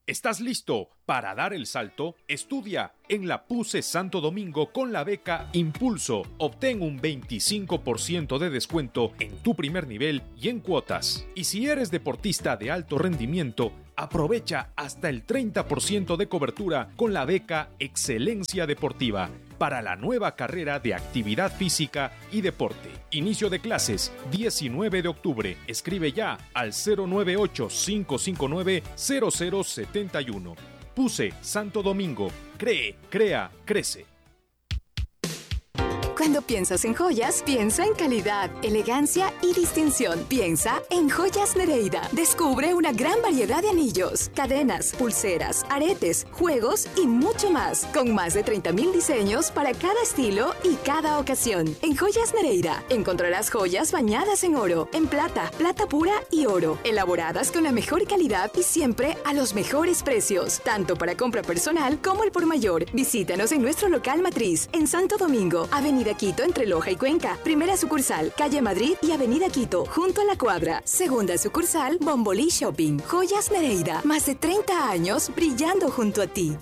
¿Estás listo para dar el salto? Estudia en la PUCE Santo Domingo con la beca Impulso. Obtén un 25% de descuento en tu primer nivel y en cuotas. Y si eres deportista de alto rendimiento, aprovecha hasta el 30% de cobertura con la beca Excelencia Deportiva para la nueva carrera de actividad física y deporte. Inicio de clases 19 de octubre. Escribe ya al 098-559-0071. PUCE Santo Domingo. Cree, crea, crece. Cuando piensas en joyas, piensa en calidad, elegancia y distinción. Piensa en Joyas Nereida. Descubre una gran variedad de anillos, cadenas, pulseras, aretes, juegos y mucho más. Con más de 30,000 diseños para cada estilo y cada ocasión. En Joyas Nereida encontrarás joyas bañadas en oro, en plata, plata pura y oro. Elaboradas con la mejor calidad y siempre a los mejores precios. Tanto para compra personal como el por mayor. Visítanos en nuestro local matriz en Santo Domingo, Avenida Quito entre Loja y Cuenca. Primera sucursal, Calle Madrid y Avenida Quito, junto a la Cuadra. Segunda sucursal, Bombolí Shopping. Joyas Nereida, más de 30 años brillando junto a ti.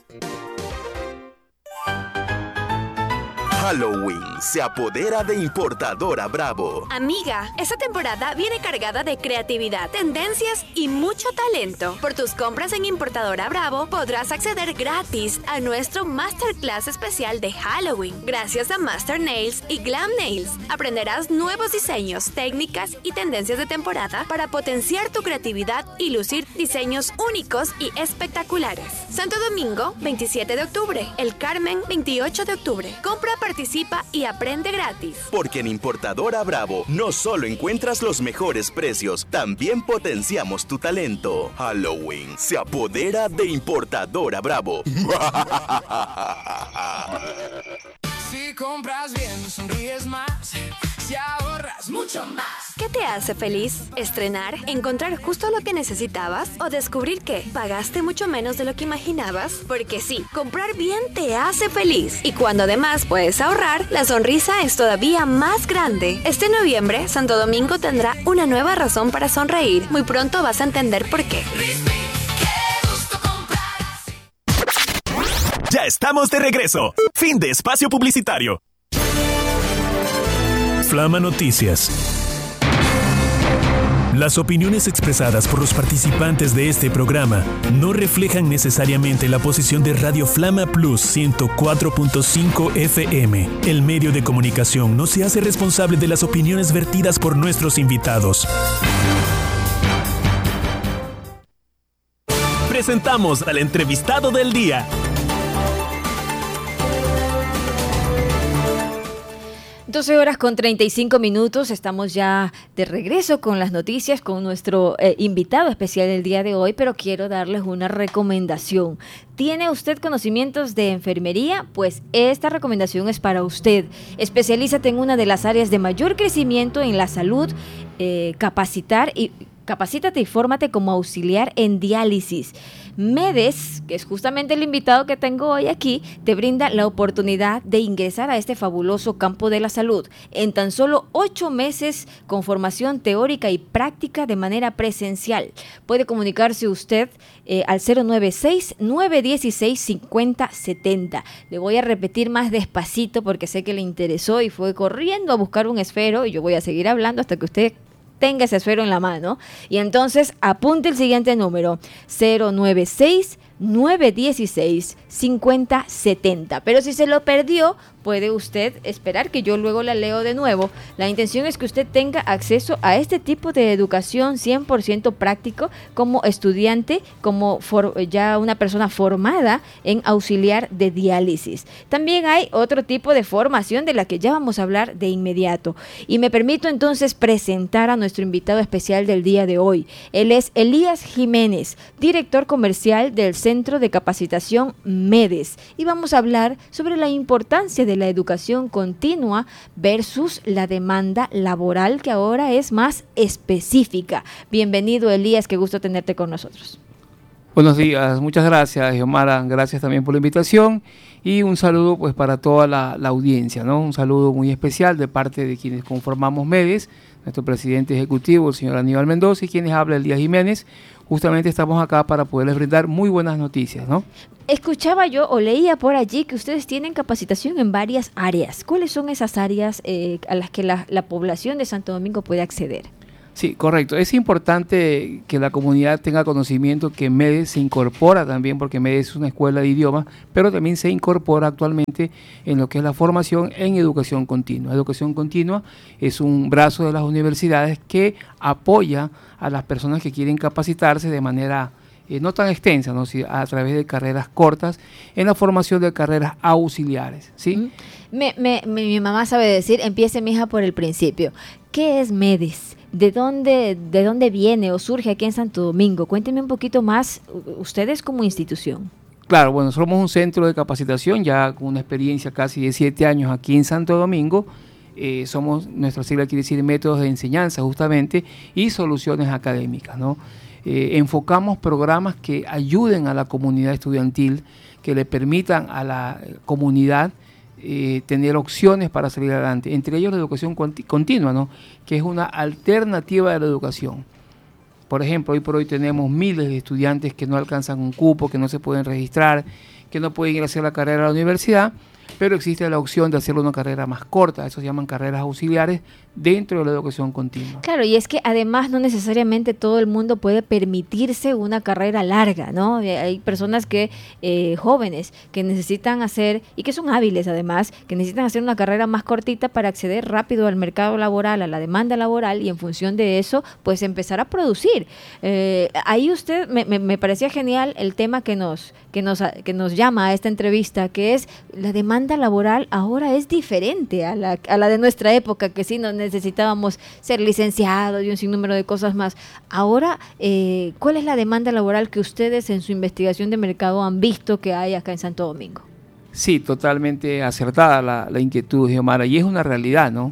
Halloween se apodera de Importadora Bravo. Amiga, esta temporada viene cargada de creatividad, tendencias y mucho talento. Por tus compras en Importadora Bravo podrás acceder gratis a nuestro Masterclass especial de Halloween. Gracias a Master Nails y Glam Nails, aprenderás nuevos diseños, técnicas y tendencias de temporada para potenciar tu creatividad y lucir diseños únicos y espectaculares. Santo Domingo, 27 de octubre. El Carmen, 28 de octubre. Compra, participa y aprende gratis. Porque en Importadora Bravo no solo encuentras los mejores precios, también potenciamos tu talento. Halloween se apodera de Importadora Bravo. Si compras bien, sonríes más. Si ahorras mucho más. ¿Qué te hace feliz? ¿Estrenar? ¿Encontrar justo lo que necesitabas? ¿O descubrir que pagaste mucho menos de lo que imaginabas? Porque sí, comprar bien te hace feliz. Y cuando además puedes ahorrar, la sonrisa es todavía más grande. Este noviembre, Santo Domingo tendrá una nueva razón para sonreír. Muy pronto vas a entender por qué. Ya estamos de regreso. Fin de espacio publicitario. Flama Noticias. Las opiniones expresadas por los participantes de este programa no reflejan necesariamente la posición de Radio Flama Plus 104.5 FM. El medio de comunicación no se hace responsable de las opiniones vertidas por nuestros invitados. Presentamos al entrevistado del día. 12:35. Estamos ya de regreso con las noticias, con nuestro invitado especial del día de hoy, pero quiero darles una recomendación. ¿Tiene usted conocimientos de enfermería? Pues esta recomendación es para usted. Especialízate en una de las áreas de mayor crecimiento en la salud, capacítate y fórmate como auxiliar en diálisis. MEDES, que es justamente el invitado que tengo hoy aquí, te brinda la oportunidad de ingresar a este fabuloso campo de la salud en tan solo 8 meses con formación teórica y práctica de manera presencial. Puede comunicarse usted al 096-916-5070. Le voy a repetir más despacito porque sé que le interesó y fue corriendo a buscar un esfero y yo voy a seguir hablando hasta que usted tenga ese esfero en la mano. Y entonces apunte el siguiente número: 096-916-5070. Pero si se lo perdió, puede usted esperar que yo luego la leo de nuevo. La intención es que usted tenga acceso a este tipo de educación 100% práctico como estudiante, como ya una persona formada en auxiliar de diálisis. También hay otro tipo de formación de la que ya vamos a hablar de inmediato. Y me permito entonces presentar a nuestro invitado especial del día de hoy. Él es Elías Jiménez, director comercial del Centro de Capacitación MEDES. Y vamos a hablar sobre la importancia de la educación continua versus la demanda laboral, que ahora es más específica. Bienvenido, Elías, qué gusto tenerte con nosotros. Buenos días, muchas gracias, Xiomara, gracias también por la invitación y un saludo pues para toda la audiencia, ¿no? Un saludo muy especial de parte de quienes conformamos MEDES, nuestro presidente ejecutivo, el señor Aníbal Mendoza, y quienes habla Elías Jiménez. Justamente estamos acá para poderles brindar muy buenas noticias, ¿no? Escuchaba yo o leía por allí que ustedes tienen capacitación en varias áreas. ¿Cuáles son esas áreas a las que la población de Santo Domingo puede acceder? Sí, correcto. Es importante que la comunidad tenga conocimiento que MEDES se incorpora también, porque MEDES es una escuela de idiomas, pero también se incorpora actualmente en lo que es la formación en educación continua. Educación continua es un brazo de las universidades que apoya a las personas que quieren capacitarse de manera no tan extensa, ¿no? Sí, a través de carreras cortas en la formación de carreras auxiliares, ¿sí? Mi mamá sabe decir, empiece mi hija por el principio. ¿Qué es MEDES? ¿De dónde viene o surge aquí en Santo Domingo? Cuéntenme un poquito más, ustedes como institución. Claro, bueno, somos un centro de capacitación ya con una experiencia casi de 7 años aquí en Santo Domingo. Nuestra sigla quiere decir métodos de enseñanza justamente y soluciones académicas, ¿no? Enfocamos programas que ayuden a la comunidad estudiantil, que le permitan a la comunidad tener opciones para salir adelante, entre ellos la educación continua, ¿no? Que es una alternativa de la educación. Por ejemplo, hoy por hoy tenemos miles de estudiantes que no alcanzan un cupo, que no se pueden registrar, que no pueden ir a hacer la carrera a la universidad, pero existe la opción de hacer una carrera más corta, eso se llaman carreras auxiliares dentro de la educación continua. Claro, y es que además no necesariamente todo el mundo puede permitirse una carrera larga, ¿no? Hay personas jóvenes que necesitan hacer, y que son hábiles además, que necesitan hacer una carrera más cortita para acceder rápido al mercado laboral, a la demanda laboral, y en función de eso, pues empezar a producir. Ahí usted, me parecía genial el tema que nos llama a esta entrevista, que es la demanda laboral ahora es diferente a la de nuestra época, que sí necesitábamos ser licenciados y un sinnúmero de cosas más. Ahora, ¿cuál es la demanda laboral que ustedes en su investigación de mercado han visto que hay acá en Santo Domingo? Sí, totalmente acertada la inquietud, Xiomara, y es una realidad, ¿no?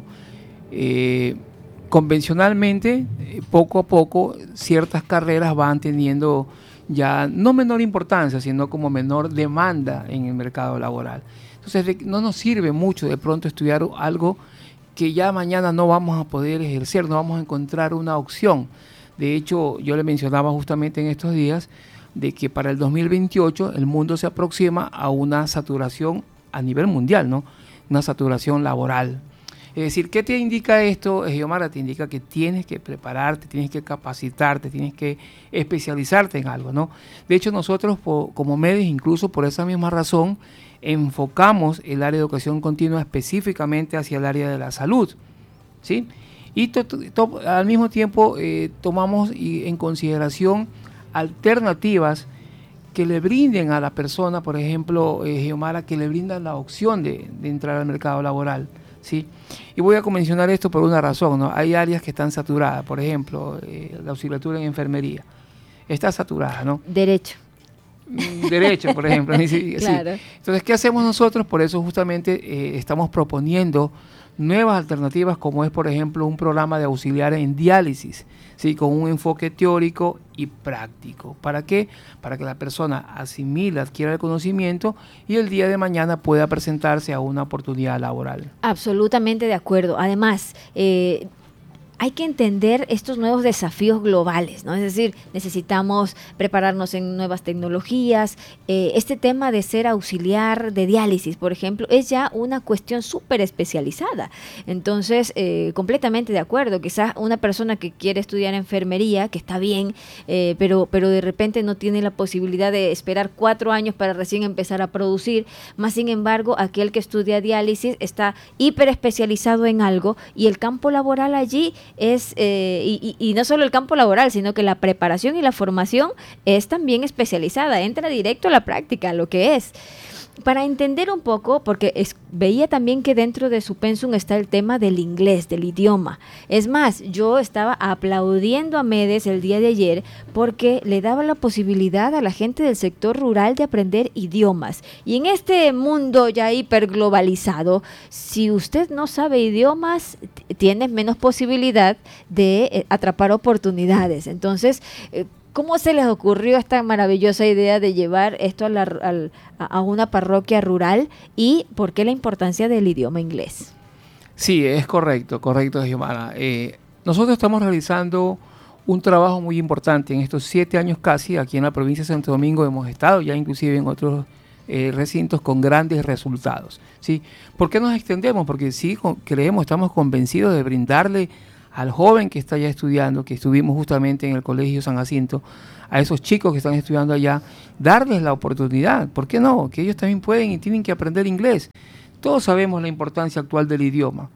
Convencionalmente, poco a poco, ciertas carreras van teniendo ya no menor importancia, sino como menor demanda en el mercado laboral. Entonces, no nos sirve mucho de pronto estudiar algo que ya mañana no vamos a poder ejercer, no vamos a encontrar una opción. De hecho, yo le mencionaba justamente en estos días de que para el 2028 el mundo se aproxima a una saturación a nivel mundial, ¿no? Una saturación laboral. Es decir, ¿qué te indica esto, Xiomara? Te indica que tienes que prepararte, tienes que capacitarte, tienes que especializarte en algo, ¿no? De hecho, nosotros como MEDES, incluso por esa misma razón, enfocamos el área de educación continua específicamente hacia el área de la salud, ¿sí? Y al mismo tiempo tomamos en consideración alternativas que le brinden a la persona, por ejemplo, Xiomara, que le brindan la opción de entrar al mercado laboral, ¿sí? Y voy a mencionar esto por una razón, ¿no? Hay áreas que están saturadas, por ejemplo, la auxiliatura en enfermería está saturada, ¿no? Derecho, por ejemplo. Sí. Claro. Entonces, ¿qué hacemos nosotros? Por eso justamente estamos proponiendo nuevas alternativas, como es, por ejemplo, un programa de auxiliares en diálisis, ¿sí? Con un enfoque teórico y práctico. ¿Para qué? Para que la persona asimile, adquiera el conocimiento y el día de mañana pueda presentarse a una oportunidad laboral. Absolutamente de acuerdo. Además, hay que entender estos nuevos desafíos globales, ¿no? Es decir, necesitamos prepararnos en nuevas tecnologías. Este tema de ser auxiliar de diálisis, por ejemplo, es ya una cuestión súper especializada. Entonces, completamente de acuerdo. Quizás una persona que quiere estudiar enfermería, que está bien, pero de repente no tiene la posibilidad de esperar 4 años para recién empezar a producir. Más sin embargo, aquel que estudia diálisis está hiper especializado en algo y el campo laboral allí es, y no solo el campo laboral, sino que la preparación y la formación es también especializada, entra directo a la práctica, lo que es. Para entender un poco, porque veía también que dentro de su pensum está el tema del inglés, del idioma. Es más, yo estaba aplaudiendo a MEDES el día de ayer porque le daba la posibilidad a la gente del sector rural de aprender idiomas. Y en este mundo ya hiperglobalizado, si usted no sabe idiomas, tiene menos posibilidad de atrapar oportunidades. Entonces, ¿cómo se les ocurrió esta maravillosa idea de llevar esto a una parroquia rural y por qué la importancia del idioma inglés? Sí, es correcto, Xiomara. Nosotros estamos realizando un trabajo muy importante en estos 7 años casi. Aquí en la provincia de Santo Domingo hemos estado ya inclusive en otros recintos con grandes resultados, ¿sí? ¿Por qué nos extendemos? Porque sí creemos, estamos convencidos de brindarle al joven que está allá estudiando, que estuvimos justamente en el Colegio San Jacinto, a esos chicos que están estudiando allá, darles la oportunidad. ¿Por qué no? Que ellos también pueden y tienen que aprender inglés. Todos sabemos la importancia actual del idioma.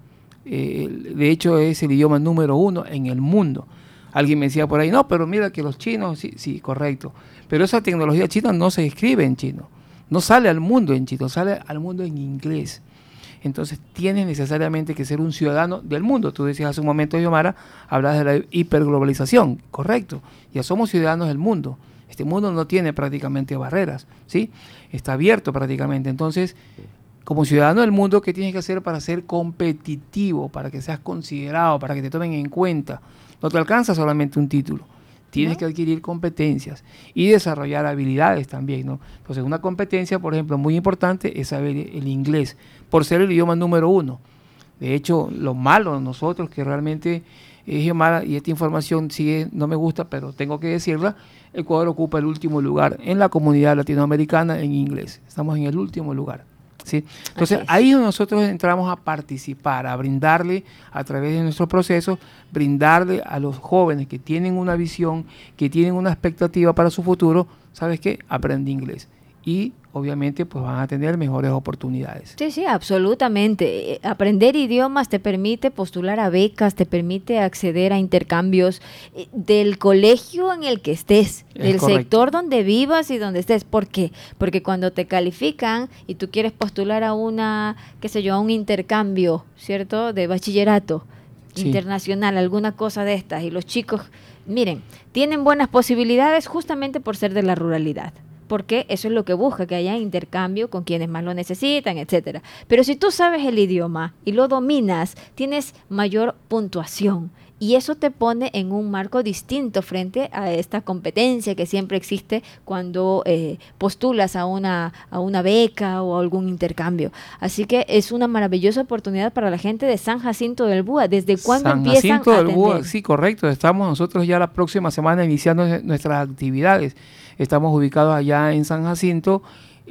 De hecho, es el idioma número 1 en el mundo. Alguien me decía por ahí, no, pero mira que los chinos, sí, correcto. Pero esa tecnología china no se escribe en chino. No sale al mundo en chino, sale al mundo en inglés. Entonces tienes necesariamente que ser un ciudadano del mundo. Tú decías hace un momento, Xiomara, hablas de la hiperglobalización, correcto. Ya somos ciudadanos del mundo. Este mundo no tiene prácticamente barreras, ¿sí? Está abierto prácticamente. Entonces, como ciudadano del mundo, ¿qué tienes que hacer para ser competitivo, para que seas considerado, para que te tomen en cuenta? No te alcanza solamente un título. Tienes que adquirir competencias y desarrollar habilidades también, ¿no? Entonces, una competencia, por ejemplo, muy importante es saber el inglés, por ser el idioma número 1. De hecho, lo malo de nosotros, que realmente es mala, y esta información sigue, no me gusta, pero tengo que decirla, Ecuador ocupa el último lugar en la comunidad latinoamericana en inglés. Estamos en el último lugar, ¿sí? Entonces, ahí nosotros entramos a participar, a brindarle a través de nuestro proceso, brindarle a los jóvenes que tienen una visión, que tienen una expectativa para su futuro, ¿sabes qué? Aprende inglés. Y obviamente pues van a tener mejores oportunidades. Sí, absolutamente. Aprender idiomas te permite postular a becas, te permite acceder a intercambios del colegio en el que estés, del sector donde vivas y donde estés. ¿Por qué? Porque cuando te califican y tú quieres postular a una, qué sé yo, a un intercambio, ¿cierto? De bachillerato internacional, alguna cosa de estas, y los chicos, miren, tienen buenas posibilidades justamente por ser de la ruralidad. Porque eso es lo que busca, que haya intercambio con quienes más lo necesitan, etcétera. Pero si tú sabes el idioma y lo dominas, tienes mayor puntuación y eso te pone en un marco distinto frente a esta competencia que siempre existe cuando postulas a una beca o a algún intercambio. Así que es una maravillosa oportunidad para la gente de San Jacinto del Búa. ¿Desde cuándo empiezan a atender? San Jacinto del Búa, sí, correcto. Estamos nosotros ya la próxima semana iniciando nuestras actividades. Estamos ubicados allá en San Jacinto,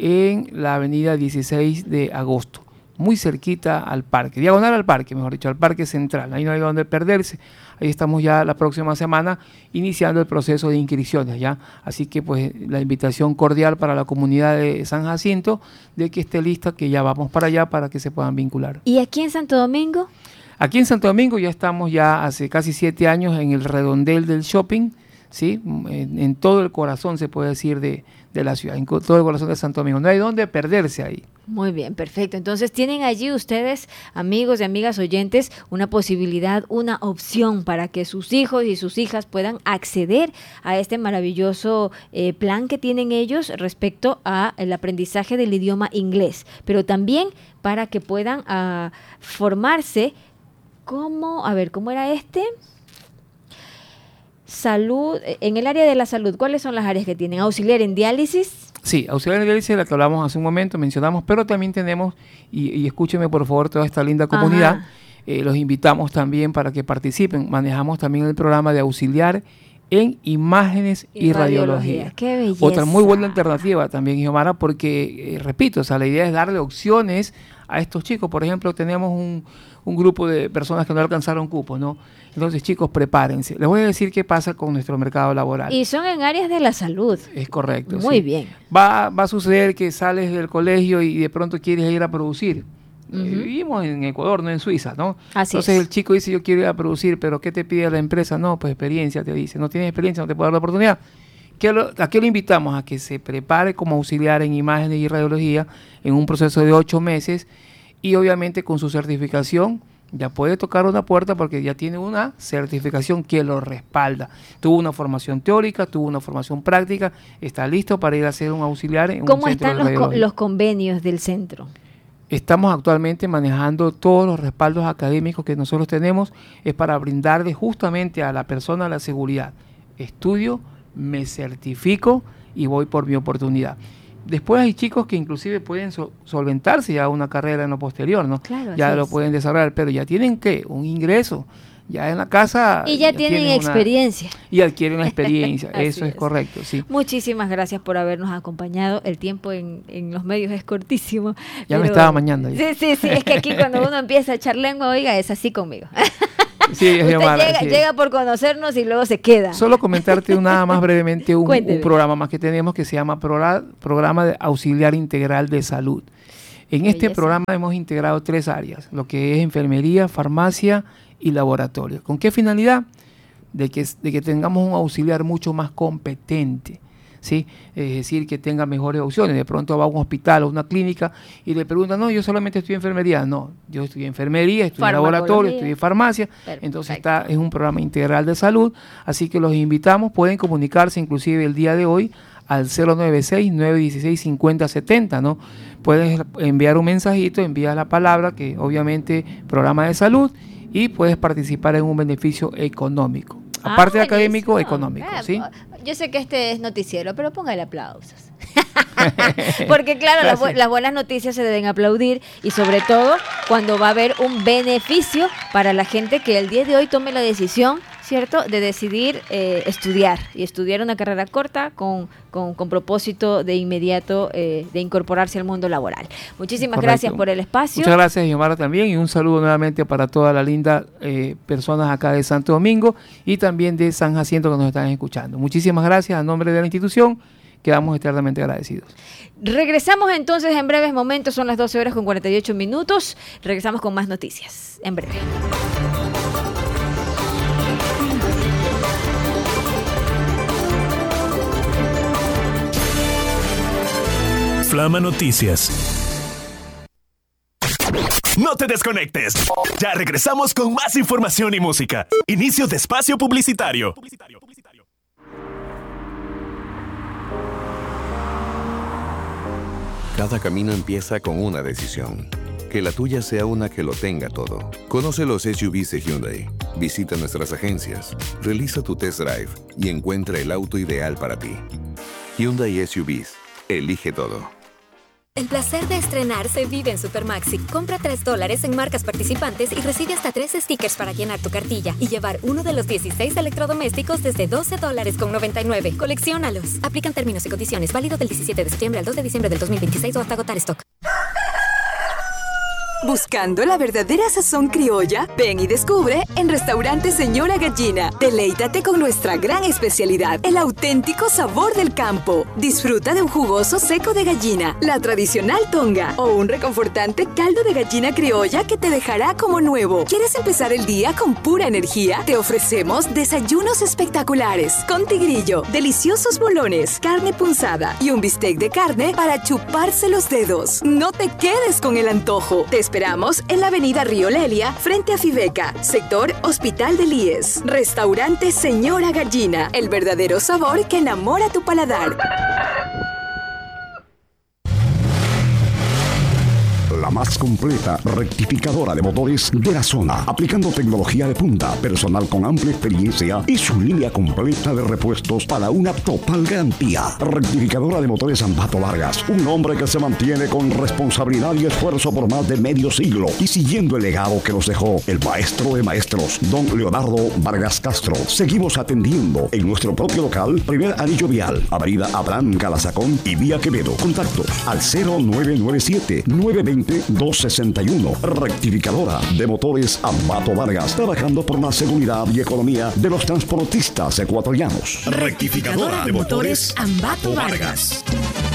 en la avenida 16 de agosto, muy cerquita al parque, diagonal al parque, mejor dicho, al parque central. Ahí no hay donde perderse. Ahí estamos ya la próxima semana iniciando el proceso de inscripciones, ¿ya? Así que pues la invitación cordial para la comunidad de San Jacinto de que esté lista, que ya vamos para allá para que se puedan vincular. ¿Y aquí en Santo Domingo? Aquí en Santo Domingo ya estamos ya hace casi 7 años en el redondel del shopping, ¿sí? En todo el corazón, se puede decir, de la ciudad, en todo el corazón de Santo Domingo. No hay dónde perderse ahí. Muy bien, perfecto. Entonces tienen allí ustedes, amigos y amigas oyentes, una posibilidad, una opción para que sus hijos y sus hijas puedan acceder a este maravilloso plan que tienen ellos respecto al aprendizaje del idioma inglés, pero también para que puedan formarse como, a ver, ¿cómo era este? Salud, en el área de la salud, ¿cuáles son las áreas que tienen? ¿Auxiliar en diálisis? Sí, auxiliar en diálisis, la que hablamos hace un momento, mencionamos, pero también tenemos, y escúcheme por favor toda esta linda comunidad, los invitamos también para que participen. Manejamos también el programa de auxiliar en imágenes y radiología. ¡Qué belleza! Otra muy buena alternativa también, Xiomara, porque, repito, o sea, la idea es darle opciones a estos chicos. Por ejemplo, tenemos un grupo de personas que no alcanzaron cupos, ¿no? Entonces, chicos, prepárense. Les voy a decir qué pasa con nuestro mercado laboral. Y son en áreas de la salud. Es correcto. Muy bien. Va a suceder que sales del colegio y de pronto quieres ir a producir. Vivimos en Ecuador, no en Suiza, ¿no? Entonces el chico dice, yo quiero ir a producir, pero ¿qué te pide la empresa? No, pues experiencia, te dice. No tienes experiencia, no te puedo dar la oportunidad. ¿A qué lo invitamos? A que se prepare como auxiliar en imágenes y radiología en un proceso de 8 meses y obviamente con su certificación ya puede tocar una puerta porque ya tiene una certificación que lo respalda. Tuvo una formación teórica, tuvo una formación práctica, está listo para ir a ser un auxiliar en un centro de radiología. ¿Cómo están los convenios del centro? Estamos actualmente manejando todos los respaldos académicos que nosotros tenemos, es para brindarle justamente a la persona la seguridad. Estudio, me certifico y voy por mi oportunidad. Después hay chicos que inclusive pueden solventarse ya una carrera en lo posterior, ¿no? Claro, ya lo pueden desarrollar, pero ya tienen un ingreso, Ya en la casa... Y ya tienen experiencia. Y adquieren la experiencia, Así eso es correcto, sí. Muchísimas gracias por habernos acompañado. El tiempo en los medios es cortísimo. Ya me estaba mañando. Sí, es que aquí cuando uno empieza a echar lengua, oiga, es así conmigo. Sí, llega por conocernos y luego se queda. Solo comentarte nada más brevemente un programa más que tenemos que se llama Programa de Auxiliar Integral de Salud. En este programa hemos integrado 3 áreas, lo que es enfermería, farmacia y laboratorio. ¿Con qué finalidad? De que tengamos un auxiliar mucho más competente, ¿sí? Es decir, que tenga mejores opciones. De pronto va a un hospital o una clínica y le preguntan, no, yo solamente estudio enfermería. No, yo estudié enfermería, estudié laboratorio, estudié farmacia. Perfecto. Entonces es un programa integral de salud, así que los invitamos, pueden comunicarse inclusive el día de hoy al 096-916-5070, ¿no? Puedes enviar un mensajito, envías la palabra, que obviamente programa de salud, y puedes participar en un beneficio económico. Aparte de académico, económico, ¿sí? Yo sé que este es noticiero, pero póngale aplausos. Porque claro, las buenas noticias se deben aplaudir, y sobre todo cuando va a haber un beneficio para la gente que el día de hoy tome la decisión, ¿cierto?, de decidir estudiar una carrera corta con propósito de inmediato de incorporarse al mundo laboral. Muchísimas gracias por el espacio. Muchas gracias, Xiomara, también, y un saludo nuevamente para todas las lindas personas acá de Santo Domingo y también de San Jacinto que nos están escuchando. Muchísimas gracias a nombre de la institución. Quedamos eternamente agradecidos. Regresamos entonces en breves momentos, son las 12:48. Regresamos con más noticias en breve. Flama Noticias. No te desconectes. Ya regresamos con más información y música. Inicio de espacio publicitario. Cada camino empieza con una decisión. Que la tuya sea una que lo tenga todo. Conoce los SUVs de Hyundai. Visita nuestras agencias. Realiza tu test drive y encuentra el auto ideal para ti. Hyundai SUVs. Elige todo. El placer de estrenar se vive en Supermaxi. Compra $3 en marcas participantes y recibe hasta 3 stickers para llenar tu cartilla y llevar uno de los 16 electrodomésticos desde $12.99. Colecciónalos. Aplican términos y condiciones. Válido del 17 de septiembre al 2 de diciembre del 2026 o hasta agotar stock. Buscando la verdadera sazón criolla, ven y descubre en Restaurante Señora Gallina. Deleítate con nuestra gran especialidad, el auténtico sabor del campo. Disfruta de un jugoso seco de gallina, la tradicional tonga o un reconfortante caldo de gallina criolla que te dejará como nuevo. ¿Quieres empezar el día con pura energía? Te ofrecemos desayunos espectaculares con tigrillo, deliciosos bolones, carne punzada y un bistec de carne para chuparse los dedos. No te quedes con el antojo. Te esperamos en la avenida Río Lelia, frente a Fibeca, sector Hospital del IES. Restaurante Señora Gallina, el verdadero sabor que enamora tu paladar. La más completa rectificadora de motores de la zona, aplicando tecnología de punta, personal con amplia experiencia y su línea completa de repuestos para una total garantía. Rectificadora de motores Ambato Vargas, un hombre que se mantiene con responsabilidad y esfuerzo por más de medio siglo y siguiendo el legado que nos dejó el maestro de maestros, don Leonardo Vargas Castro. Seguimos atendiendo en nuestro propio local, primer anillo vial, avenida Abraham Calazacón y vía Quevedo. Contactos al 0997-920-261. Rectificadora de motores Ambato Vargas, trabajando por la seguridad y economía de los transportistas ecuatorianos. Rectificadora de motores Ambato Vargas.